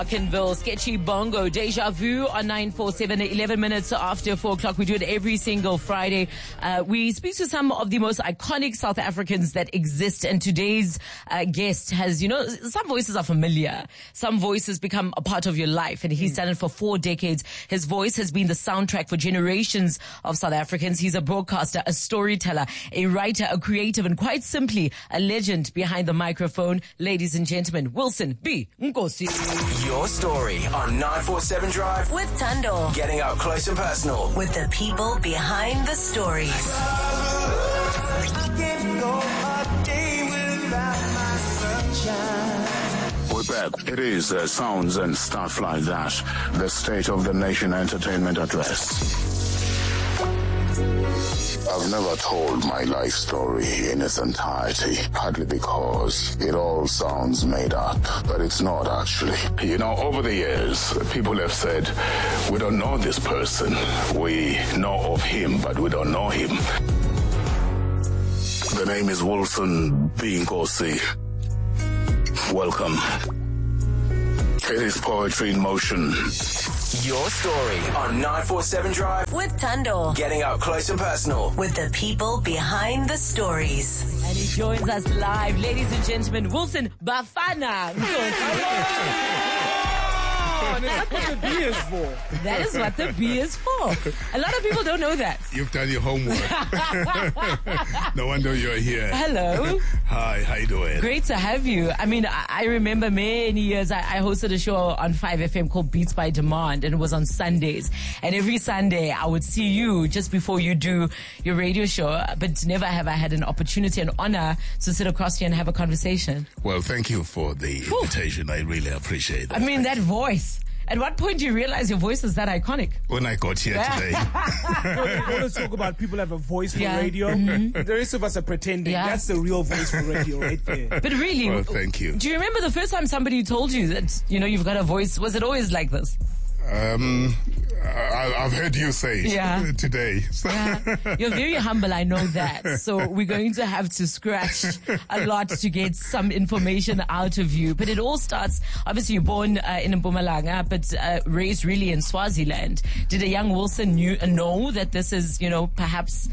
Kenville, Sketchy Bongo, Deja Vu on 947, 11 minutes after 4 o'clock. We do it every single Friday. We speak to some of the most iconic South Africans that exist, and today's guest has, some voices are familiar. Some voices become a part of your life, and he's done it for 4 decades. His voice has been the soundtrack for generations of South Africans. He's a broadcaster, a storyteller, a writer, a creative, and quite simply, a legend behind the microphone. Ladies and gentlemen, Wilson B. Nkosi. Your story on 947 Drive with Thando. Getting up close and personal with the people behind the stories. We're back. It is sounds and stuff like that. The State of the Nation Entertainment Address. I've never told my life story in its entirety, partly because it all sounds made up, but it's not actually. Over the years, people have said, we don't know this person. We know of him, but we don't know him. The name is Wilson B. Nkosi. Welcome. It is poetry in motion. Your story on 947 Drive with Thando. Getting up close and personal with the people behind the stories. And he joins us live, ladies and gentlemen, Wilson Bafana. And is that what the B is for? That is what the B is for. A lot of people don't know that. You've done your homework. No wonder you're here. Hello. Hi, how you doing? Great to have you. I remember many years I hosted a show on 5FM called Beats by Demand, and it was on Sundays. And every Sunday I would see you just before you do your radio show, but never have I had an opportunity and honor to sit across here and have a conversation. Well, thank you for the invitation. I really appreciate that. That voice. At what point do you realize your voice is that iconic? When I got here today. Let's talk about people have a voice for radio. Mm-hmm. The rest of us are pretending. Yeah. That's the real voice for radio right there. But really, well, thank you. Do you remember the first time somebody told you that, you've got a voice? Was it always like this? I've heard you say it today. So. Yeah. You're very humble, I know that. So we're going to have to scratch a lot to get some information out of you. But it all starts, obviously you're born in Mpumalanga, but raised really in Swaziland. Did a young Wilson know that this is, perhaps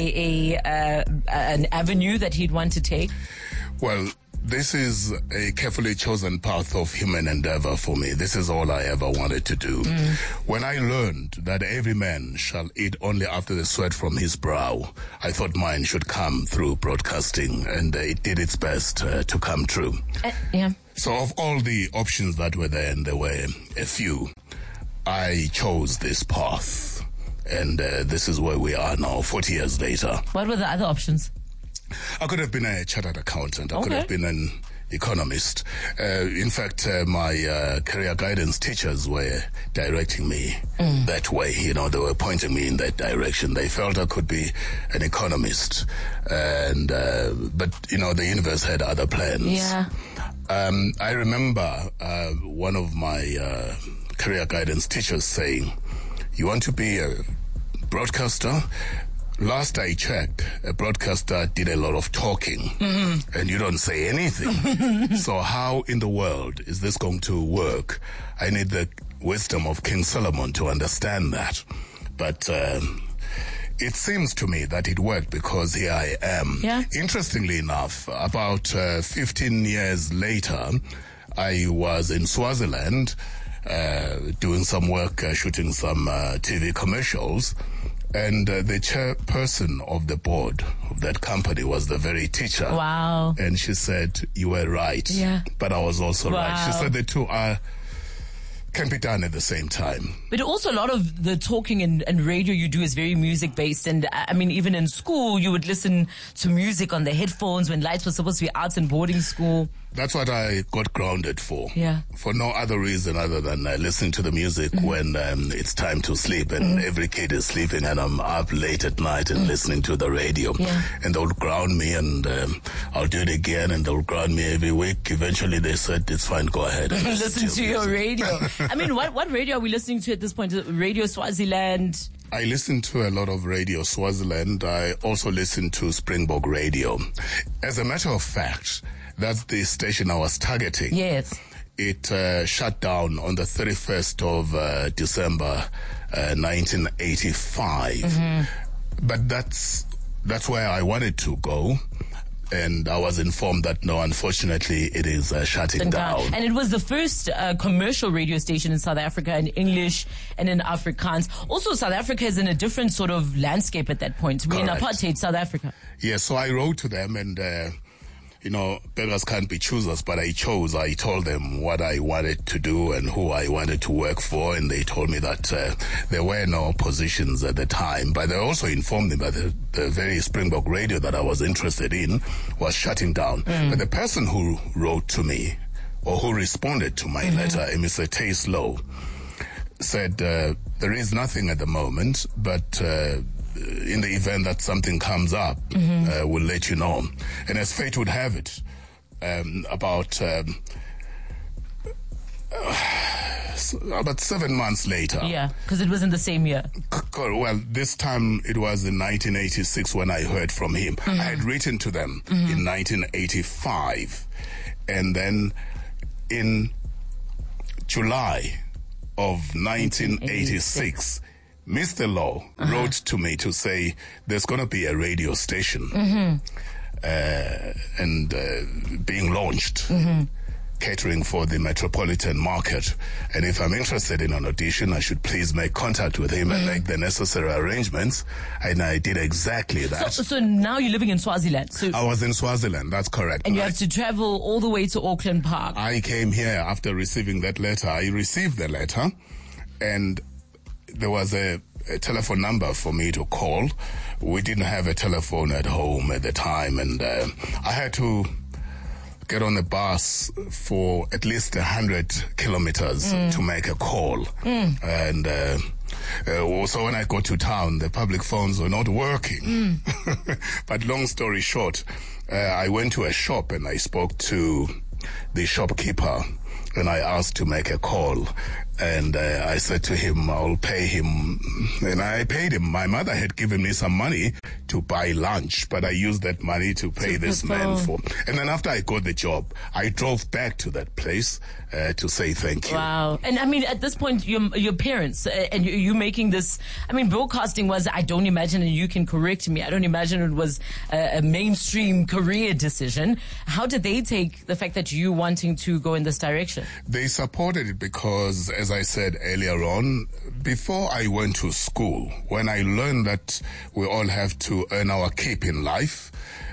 an avenue that he'd want to take? Well, this is a carefully chosen path of human endeavor for me. This is all I ever wanted to do. When I learned that every man shall eat only after the sweat from his brow, I thought mine should come through broadcasting, and it did its best to come true. So of all the options that were there, and there were a few, I chose this path. And this is where we are now, 40 years later. What were the other options? I could have been a chartered accountant. I could have been an economist. In fact, my career guidance teachers were directing me that way. They were pointing me in that direction. They felt I could be an economist. But the universe had other plans. Yeah. I remember one of my career guidance teachers saying, you want to be a broadcaster? Last I checked, a broadcaster did a lot of talking, and you don't say anything. So how in the world is this going to work? I need the wisdom of King Solomon to understand that. But it seems to me that it worked, because here I am. Yeah. Interestingly enough, about 15 years later, I was in Swaziland doing some work, shooting some TV commercials. And the chairperson of the board of that company was the very teacher. Wow. And she said, you were right. Yeah. But I was also wow. right. She said the two can be done at the same time. But also a lot of the talking and radio you do is very music based. And even in school, you would listen to music on the headphones when lights were supposed to be out in boarding school. That's what I got grounded for. Yeah. For no other reason other than listening to the music when it's time to sleep, and every kid is sleeping, and I'm up late at night and listening to the radio. Yeah. And they'll ground me, and I'll do it again, and they'll ground me every week. Eventually they said, it's fine, go ahead. And listen to your radio. What radio are we listening to at this point? Radio Swaziland? I listen to a lot of Radio Swaziland. I also listen to Springbok Radio. As a matter of fact, that's the station I was targeting. Yes. it shut down on the 31st of December 1985. But that's where I wanted to go. And I was informed that, no, unfortunately, it is shutting down. And it was the first commercial radio station in South Africa in English and in Afrikaans. Also, South Africa is in a different sort of landscape at that point. We're in apartheid South Africa. Yes, so I wrote to them and, beggars can't be choosers, but I chose. I told them what I wanted to do and who I wanted to work for, and they told me that there were no positions at the time. But they also informed me that the very Springbok radio that I was interested in was shutting down. But the person who wrote to me, or who responded to my letter, Mr. Tace Lowe, said, there is nothing at the moment, but in the event that something comes up, we'll let you know. And as fate would have it, about 7 months later. Yeah, because it was in the same year. Well, this time it was in 1986 when I heard from him. I had written to them in 1985. And then in July of 1986, Mr. Lowe wrote to me to say there's going to be a radio station and being launched, catering for the metropolitan market. And if I'm interested in an audition, I should please make contact with him and make the necessary arrangements. And I did exactly that. So now you're living in Swaziland. So I was in Swaziland, that's correct. And you have to travel all the way to Auckland Park. I came here after receiving that letter. I received the letter, and there was a telephone number for me to call. We didn't have a telephone at home at the time, and I had to get on the bus for at least 100 kilometers to make a call. And so when I got to town, the public phones were not working. But long story short, I went to a shop and I spoke to the shopkeeper, and I asked to make a call. And I said to him, I'll pay him. And I paid him. My mother had given me some money to buy lunch, but I used that money to pay this man for. And then after I got the job, I drove back to that place to say thank you. Wow. And I mean, at this point, your parents and you making this, I mean, broadcasting was, I don't imagine, and you can correct me, I don't imagine it was a mainstream career decision. How did they take the fact that you wanting to go in this direction? They supported it because, as I said earlier on, before I went to school, when I learned that we all have to earn our keep in life,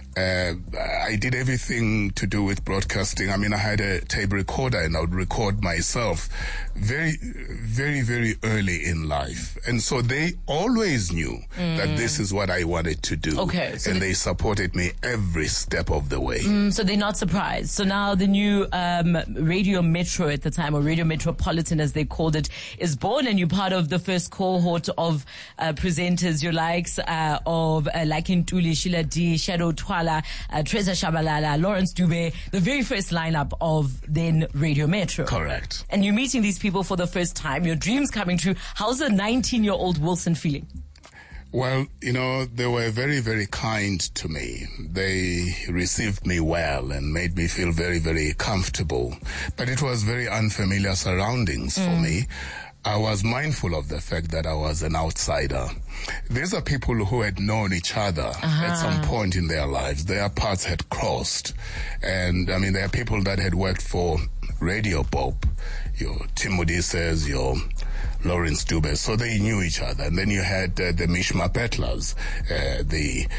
I did everything to do with broadcasting. I mean, I had a tape recorder and I would record myself very, very, very early in life. And so they always knew that this is what I wanted to do. Okay. So and they supported me every step of the way. So they're not surprised. So now the new Radio Metro at the time, or Radio Metropolitan as they called it, is born, and you're part of the first cohort of presenters, your likes of like Ntuli, Sheila D, Shadow Twala, Treza Shabalala, Lawrence Dube, the very first lineup of then Radio Metro. Correct. And you're meeting these people for the first time, your dreams coming true. How's a 19-year-old Wilson feeling? Well, they were very, very kind to me. They received me well and made me feel very, very comfortable. But it was very unfamiliar surroundings for me. I was mindful of the fact that I was an outsider. These are people who had known each other at some point in their lives. Their paths had crossed. And, I mean, there are people that had worked for Radio Bob, your Tim Modistes, your Lawrence Dube, so they knew each other. And then you had the Mishma Petlers, the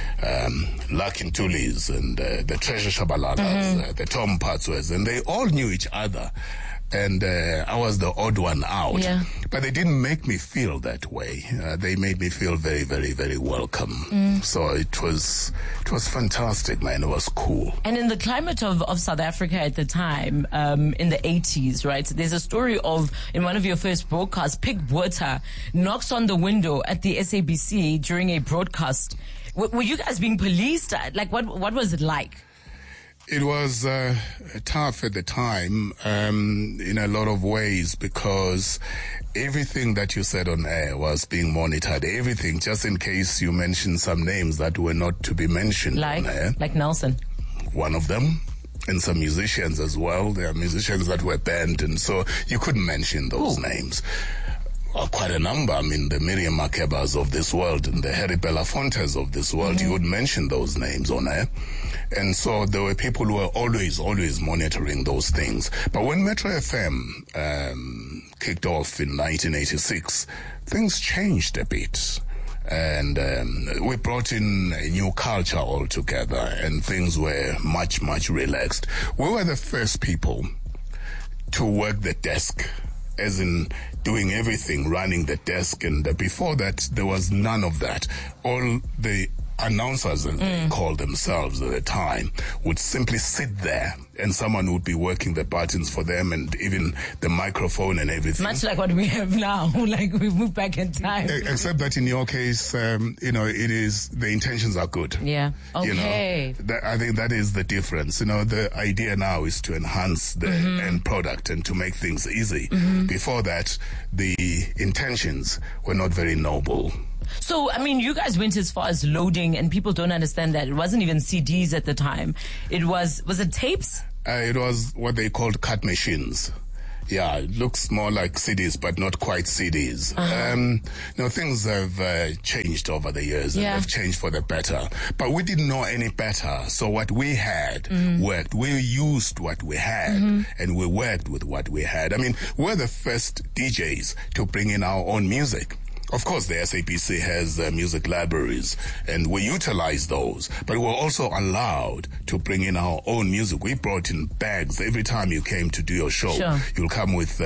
Lucky Ntulis, and the Treasure Shabalalas, the Tom Patswes, and they all knew each other. And I was the odd one out. Yeah. But they didn't make me feel that way. They made me feel very, very, very welcome. So it was fantastic, man. It was cool. And in the climate of South Africa at the time, in the 80s, right, there's a story of, in one of your first broadcasts, Pig Botha knocks on the window at the SABC during a broadcast. Were you guys being policed? Like, what was it like? It was tough at the time in a lot of ways, because everything that you said on air was being monitored. Everything, just in case you mentioned some names that were not to be mentioned on air. Like Nelson. One of them. and some musicians as well. There are musicians that were banned, and so you couldn't mention those names. Quite a number. I mean, the Miriam Makebas of this world and the Harry Belafontes of this world, you would mention those names on air. And so there were people who were always monitoring those things. But when Metro FM kicked off in 1986, things changed a bit. And we brought in a new culture altogether, and things were much, much relaxed. We were the first people to work the desk, as in doing everything, running the desk. And before that, there was none of that. All the announcers, as they called themselves at the time, would simply sit there, and someone would be working the buttons for them, and even the microphone and everything. Much like what we have now, like we've moved back in time. Except that in your case, it is, the intentions are good. Yeah. Okay. I think that is the difference. The idea now is to enhance the end product and to make things easy. Before that, the intentions were not very noble. So, I mean, you guys went as far as loading, and people don't understand that it wasn't even CDs at the time. Was it tapes? It was what they called cut machines. Yeah, it looks more like CDs, but not quite CDs. Things have changed over the years, and have changed for the better. But we didn't know any better. So what we had worked. We used what we had, and we worked with what we had. I mean, we're the first DJs to bring in our own music. Of course, the SAPC has music libraries, and we utilize those. But we're also allowed to bring in our own music. We brought in bags. Every time you came to do your show, you'll come with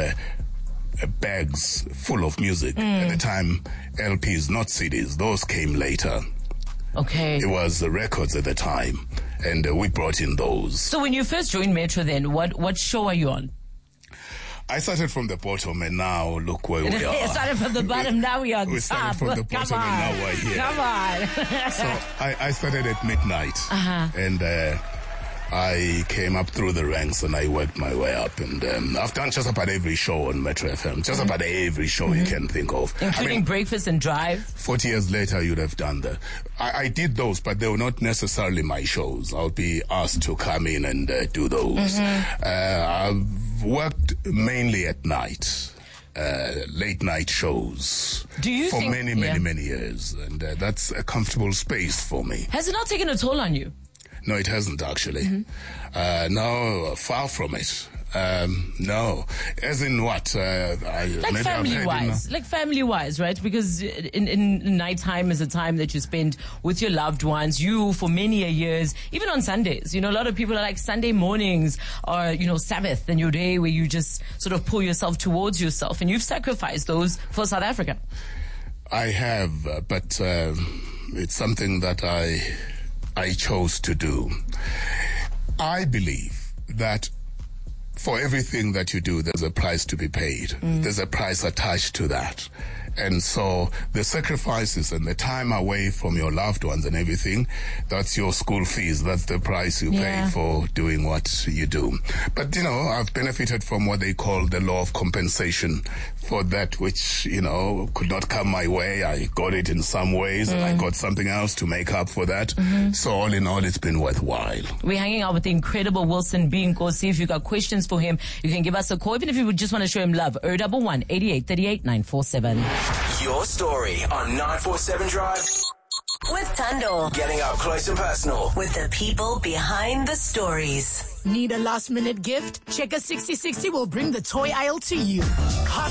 bags full of music. At the time, LPs, not CDs. Those came later. Okay. It was the records at the time, and we brought in those. So when you first joined Metro then, what show are you on? I started from the bottom, and now look where we are. I started from the bottom, now we are on top. We started from the bottom, and now we're here. Come on. So I started at midnight, and I came up through the ranks, and I worked my way up. And I've done just about every show on Metro FM, just about every show you can think of. Including Breakfast and Drive? 40 years later, you'd have done that. I did those, but they were not necessarily my shows. I'll be asked to come in and do those. I've worked mainly at night. Late night shows for many years, and that's a comfortable space for me. Has it not taken a toll on you? No, it hasn't actually. No, far from it. No, as in what? Like family-wise, right? Because in nighttime is a time that you spend with your loved ones. You, for many years, even on Sundays, a lot of people are like Sunday mornings or, Sabbath and your day where you just sort of pull yourself towards yourself, and you've sacrificed those for South Africa. I have, but it's something that I chose to do. I believe that for everything that you do, there's a price to be paid. There's a price attached to that. And so the sacrifices and the time away from your loved ones and everything, that's your school fees. That's the price you pay for doing what you do. But, I've benefited from what they call the law of compensation for that which, could not come my way. I got it in some ways, and I got something else to make up for that. So all in all, it's been worthwhile. We're hanging out with the incredible Wilson Binkosi. If you've got questions for him, you can give us a call. Even if you would just want to show him love, 011 88 38 947. Your story on 947 Drive. With Thando. Getting up close and personal. With the people behind the stories. Need a last-minute gift? Checker 6060 will bring the toy aisle to you. Hot